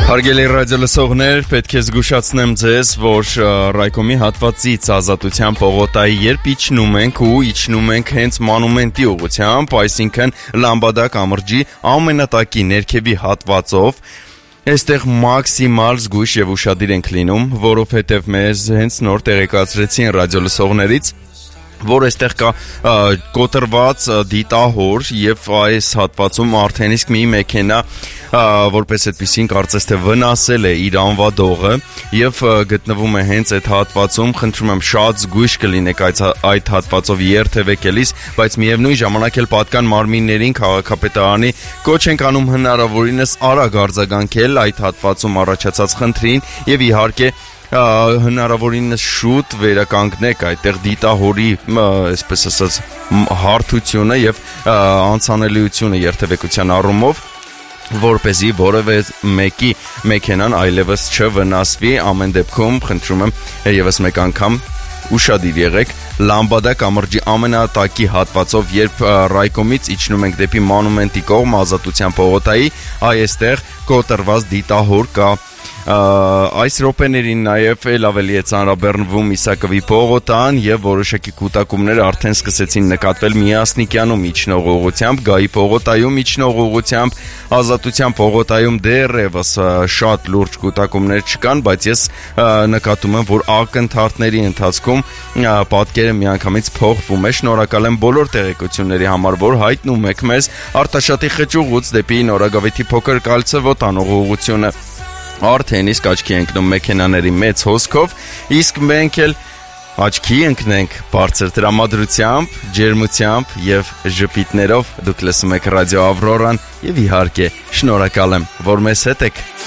Հարգելի ռադիոլսողներ, պետք է զգուշացնեմ ձեզ, որ Ռայկոմի հատվածից Ազատության պողոտայի երբ իջնում ենք հենց մանումենտի ուղղությամբ, այսինքն Լամբադա կամրջի ամենատակի ներքևի հատվածով, այստեղ մաքսիմալ զգույշ եւ ուշադիր ենք լինում, որովհետեւ մեզ հենց նոր տեղեկացրեցին ռադիոլսողներից, որ այստեղ կա կոտրված դիտահոր եւ այս հատվածում արդեն իսկ մի մեքենա որպես այդպեսին կարծես թե վնասել է իր անվադողը եւ գտնվում է հենց այդ հատվածում, խնդրում եմ շատ զգույշ կլինեք այդ հատվածով երթևեք էլիս, բայց միևնույն ժամանակ էլ պատկան մարմիններին քաղաքապետարանի կոչ ենք անում հնարավորինս արագ արձագանքել այդ հատվածում առաջացած խնդրին եւ իհարկե հնարավորինս շուտ վերականգնեք այդտեղ դիտահորի, այսպես ասած, հարթությունը եւ անցանելիությունը երթևեկության առումով, որպեսզի որևէ մեկի մեքենան այլևս չվնասվի, ամեն դեպքում խնդրում եմ եւս մեկ անգամ ուշադիր եղեք Լամբադա կամրջի ամենատակի հատվածով, երբ Ռայկոմից իջնում ենք դեպի մանումենտի կողմ Ազատության պողոտայի, այստեղ կոտրված դիտահոր կա այս րոպեներին նաև էլ ավելի է ծանրաբեռնվում Իսակովի պողոտան եւ որոշակի կուտակումներ արդեն սկսեցին նկատվել Միասնիկյանում իջնող ուղղությամբ, Գայի պողոտայում իջնող ուղղությամբ, Ազատության պողոտայում դեռևս շատ լուրջ կուտակումներ չկան, բայց ես նկատում եմ, որ ակնթարթների ընթացքում պատկերը միանգամից փոխվում է։ Շնորհակալ եմ բոլոր տեղեկությունների համար, որ հայտնում եք մեզ Արտաշատի խճուղուց դեպի Նորագավիթի Փոքր Կալցեվոտ անող ուղղությունը։ Արդեն իսկ աչքի ընկնում մեքենաների մեծ հոսքով, իսկ մենք էլ աչքի ընկնենք բարձր տրամադրությամբ, ջերմությամբ եւ ժպիտներով։ Դուք լսում եք Ռադիո Ավրորան եւ իհարկե շնորհակալ եմ, որ մեզ հետ եք։